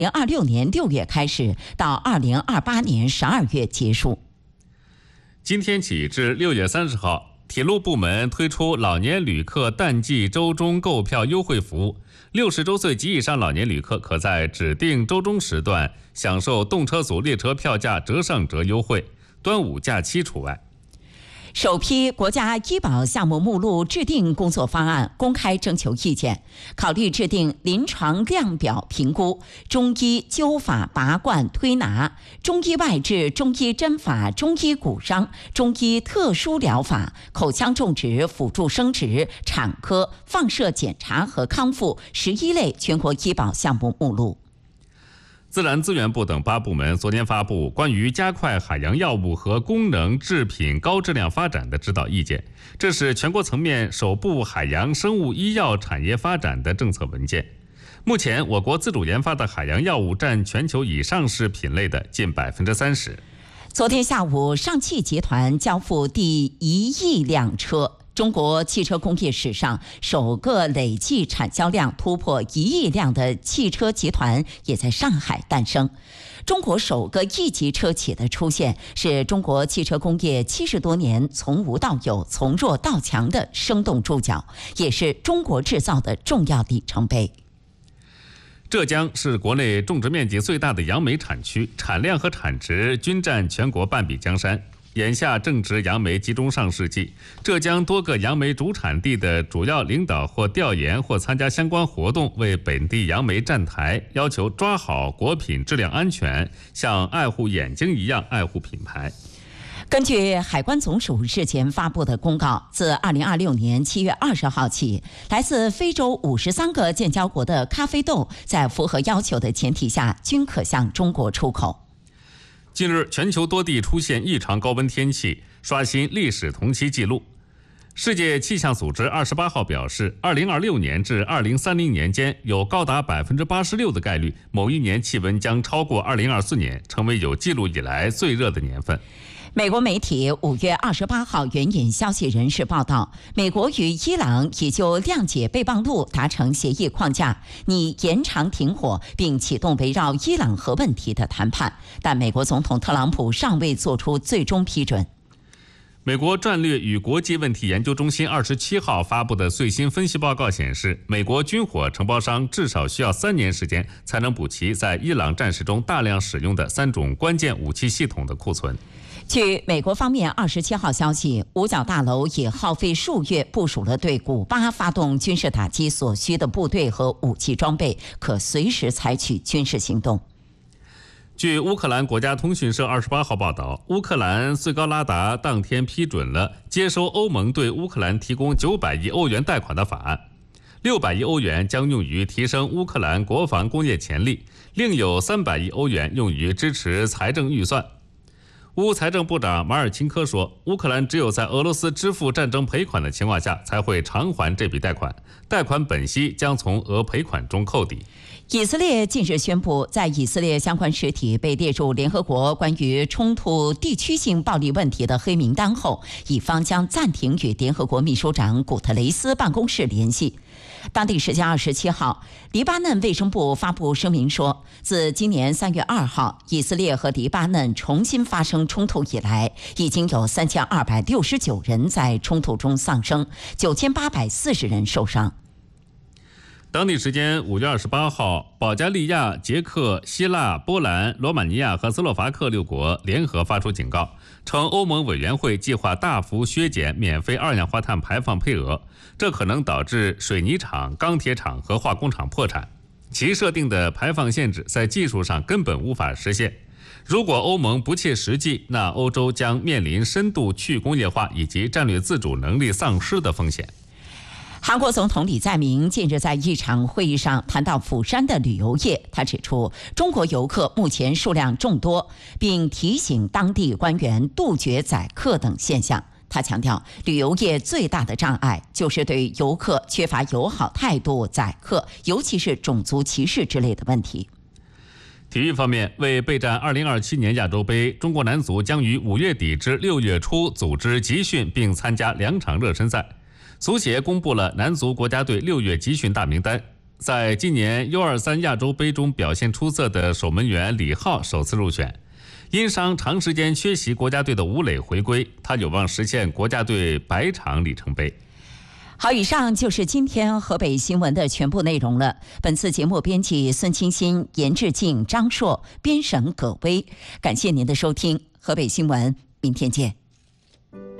2026年6月开始，到2028年12月结束。 今天起至6月30号，铁路部门推出老年旅客淡季周中购票优惠服务，60周岁及以上老年旅客可在指定周中时段享受动车组列车票价折上折优惠，端午假期除外。 首批国家医保项目目录制定工作方案公开征求意见，考虑制定临床量表评估、中医灸法拔罐推拿、中医外治、中医针法、中医骨伤、中医特殊疗法、口腔种植、辅助生殖、产科、放射检查和康复11类全国医保项目目录。 自然资源部等8部门昨天发布关于加快海洋药物和功能制品高质量发展的指导意见，这是全国层面首部海洋生物医药产业发展的政策文件。目前，我国自主研发的海洋药物占全球已上市品类的近30%。 昨天下午，上汽集团交付第1亿辆车。中国汽车工业史上首个累计产销量突破1亿辆的汽车集团也在上海诞生。中国首个1级车企的出现，是中国汽车工业70多年从无到有、从弱到强的生动注脚，也是中国制造的重要里程碑。 浙江是国内种植面积最大的杨梅产区，产量和产值均占全国半壁江山。眼下正值杨梅集中上市季，浙江多个杨梅主产地的主要领导或调研或参加相关活动，为本地杨梅站台，要求抓好果品质量安全，像爱护眼睛一样爱护品牌。 根据海关总署日前发布的公告，自2026年7月20号起，来自非洲53个建交国的咖啡豆，在符合要求的前提下，均可向中国出口。 近日，全球多地出现异常高温天气，刷新历史同期纪录。世界气象组织28号表示，2026年至2030年间，有高达86%的概率，某一年气温将超过2024年，成为有记录以来最热的年份。 美国媒体5月28号援引消息人士报道，美国与伊朗已就谅解备忘录达成协议框架，拟延长停火，并启动围绕伊朗核问题的谈判，但美国总统特朗普尚未做出最终批准。 美国战略与国际问题研究中心27号发布的最新分析报告显示，美国军火承包商至少需要3年时间才能补齐在伊朗战事中大量使用的3种关键武器系统的库存。 据美国方面27号消息，五角大楼也耗费数月部署了对古巴发动军事打击所需的部队和武器装备，可随时采取军事行动。 据乌克兰国家通讯社28号报道，乌克兰最高拉达当天批准了接收欧盟对乌克兰提供900亿欧元贷款的法案，600亿欧元将用于提升乌克兰国防工业潜力，另有300亿欧元用于支持财政预算。乌财政部长马尔钦科说，乌克兰只有在俄罗斯支付战争赔款的情况下才会偿还这笔贷款，贷款本息将从俄赔款中扣抵。 以色列近日宣布，在以色列相关实体被列入联合国关于冲突地区性暴力问题的黑名单后，以方将暂停与联合国秘书长古特雷斯办公室联系。当地时间27号，黎巴嫩卫生部发布声明说，自今年3月2号以色列和黎巴嫩重新发生冲突以来，已经有3269人在冲突中丧生，9840人受伤。 当地时间5月28号，保加利亚、捷克、希腊、波兰、罗马尼亚和斯洛伐克6国联合发出警告，称欧盟委员会计划大幅削减免费二氧化碳排放配额，这可能导致水泥厂、钢铁厂和化工厂破产。其设定的排放限制在技术上根本无法实现。如果欧盟不切实际，那欧洲将面临深度去工业化以及战略自主能力丧失的风险。 韩国总统李在明近日在一场会议上谈到釜山的旅游业，他指出中国游客目前数量众多，并提醒当地官员杜绝宰客等现象。他强调，旅游业最大的障碍就是对游客缺乏友好态度、宰客，尤其是种族歧视之类的问题。 体育方面，为备战2027年亚洲杯，中国男足将于5月底至6月初组织集训并参加2场热身赛。足协公布了男足国家队6月集训大名单， 在今年 U23 亚洲杯中表现出色的守门员李浩首次入选。因伤长时间缺席国家队的吴磊回归，他有望实现国家队100场里程碑。 好，以上就是今天河北新闻的全部内容了。本次节目编辑孙清新、严志静、张硕，编审葛薇。感谢您的收听，河北新闻，明天见。